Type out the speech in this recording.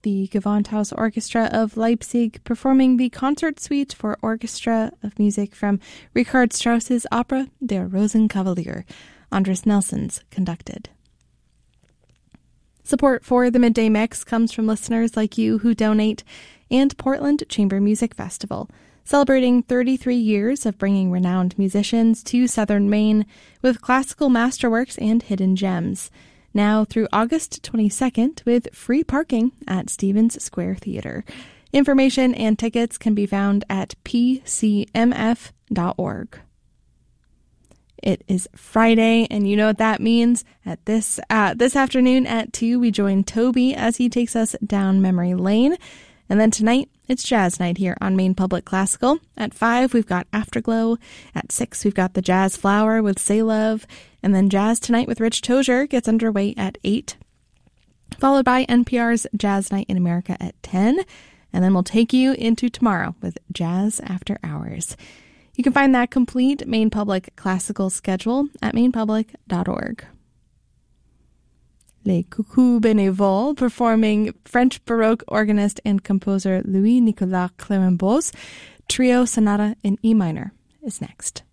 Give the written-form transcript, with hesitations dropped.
the Gewandhaus Orchestra of Leipzig performing the concert suite for orchestra of music from Richard Strauss's opera Der Rosenkavalier. Andres Nelsons conducted. Support for the Midday Mix comes from listeners like you who donate, and Portland Chamber Music Festival, celebrating 33 years of bringing renowned musicians to Southern Maine with classical masterworks and hidden gems. Now through August 22nd with free parking at Stevens Square Theater. Information and tickets can be found at pcmf.org. It is Friday, and you know what that means. At this afternoon at 2, we join Toby as he takes us down memory lane. And then tonight, it's Jazz Night here on Maine Public Classical. At 5, we've got Afterglow. At 6, we've got the Jazz Flower with Say Love. And then Jazz Tonight with Rich Tozier gets underway at 8. Followed by NPR's Jazz Night in America at 10. And then we'll take you into tomorrow with Jazz After Hours. You can find that complete Maine Public Classical schedule at mainepublic.org. Les Coucous Bénévoles, performing French Baroque organist and composer Louis-Nicolas Clérambault's Trio Sonata in E minor, is next.